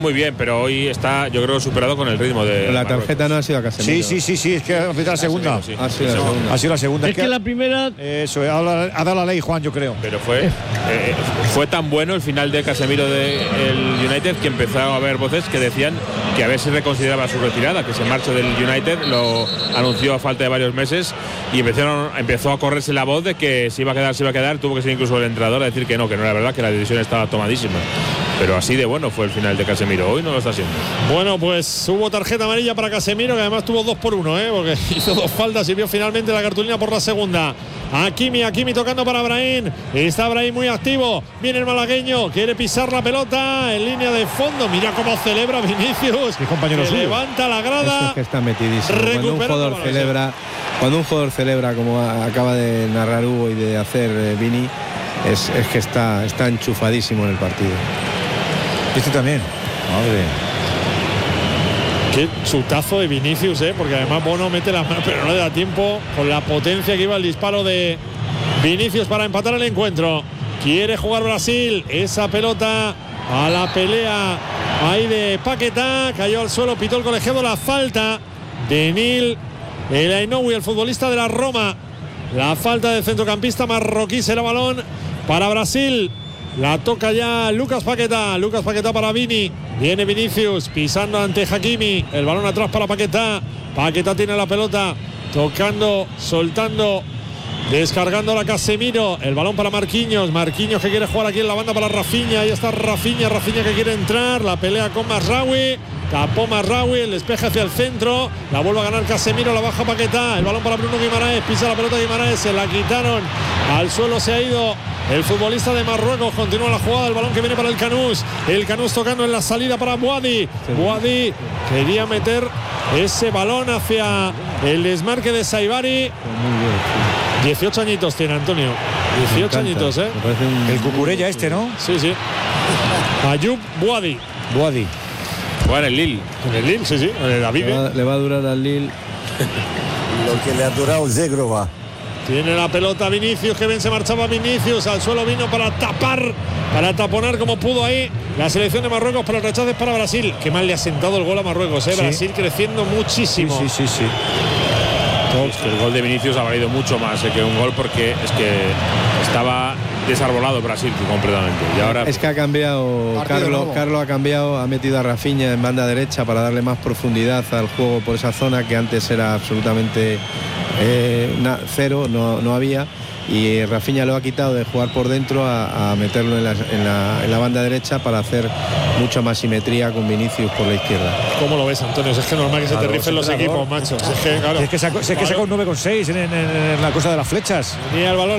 Muy bien, pero hoy está, yo creo, superado con el ritmo de la Marruecos. tarjeta no ha sido a Casemiro. Sí, es que ha sido la segunda. Sí. Ha sido la segunda. Ha sido la segunda. Es que la primera. Eso, ha dado la ley, Juan, yo creo. Pero fue tan bueno el final de Casemiro del United que empezaron a haber voces que decían que a ver si reconsideraba su retirada, que se marchó del United, lo anunció a falta de varios meses y empezó a correrse la voz de que se iba a quedar, tuvo que ser incluso el entrenador a decir que no era verdad, que la decisión estaba tomadísima. Pero así de bueno fue el final de Casemiro, hoy no lo está haciendo. Bueno, pues hubo tarjeta amarilla para Casemiro, que además tuvo 2 por 1, porque hizo 2 faltas y vio finalmente la cartulina por la segunda. Hakimi tocando para Brahim. Está Brahim muy activo. Viene el malagueño, quiere pisar la pelota en línea de fondo. Mira cómo celebra Vinicius. Qué compañero suyo. Levanta la grada. Eso es que está metidísimo. Cuando un jugador celebra como acaba de narrar Hugo y de hacer Vini, es que está enchufadísimo en el partido. Este también. Madre. Qué chutazo de Vinicius, porque además Bono mete la mano, pero no le da tiempo con la potencia que iba el disparo de Vinicius para empatar el encuentro. Quiere jugar Brasil, esa pelota a la pelea ahí de Paquetá, cayó al suelo, pitó el colegiado la falta de Nil El Ainoui, el futbolista de la Roma. La falta del centrocampista marroquí, será balón para Brasil. La toca ya Lucas Paquetá para Vini. Viene Vinicius pisando ante Hakimi. El balón atrás para Paquetá. Paquetá tiene la pelota, tocando, soltando, descargando a Casemiro. El balón para Marquinhos que quiere jugar aquí en la banda para Rafinha. Ahí está Rafinha que quiere entrar. La pelea con Mazraoui. Tapó Mazraoui, el despeje hacia el centro. La vuelve a ganar Casemiro, la baja Paquetá. El balón para Bruno Guimaraes, pisa la pelota Guimaraes. Se la quitaron. Al suelo se ha ido el futbolista de Marruecos. Continúa la jugada, el balón que viene para el Canús. El Canús tocando en la salida para Boadi. Boadi quería meter ese balón hacia el desmarque de Saibari. 18 añitos tiene Antonio. 18 añitos, El Cucurella ¿no? Sí. Ayub Boadi. Juega en el Lille. En el Lille, sí. En el David. Le va a durar al Lille lo que le ha durado el Zegrova. Tiene la pelota Vinicius, que bien se marchaba Vinicius. Al suelo vino para taponar como pudo ahí la selección de Marruecos, pero el rechazo es para Brasil. Qué mal le ha sentado el gol a Marruecos, Sí. Brasil creciendo muchísimo. Sí. Es que el gol de Vinicius ha valido mucho más que un gol, porque es que estaba desarbolado Brasil completamente. Y ahora es que ha cambiado Carlos ha cambiado, ha metido a Rafinha en banda derecha para darle más profundidad al juego por esa zona que antes era absolutamente cero, no había, y Rafinha lo ha quitado de jugar por dentro a meterlo en la banda derecha para hacer mucha más simetría con Vinicius por la izquierda. ¿Cómo lo ves, Antonio? Es que es normal que se te rifen los equipos, macho. Es que sacó un 9,6 en la cosa de las flechas. Ni el valor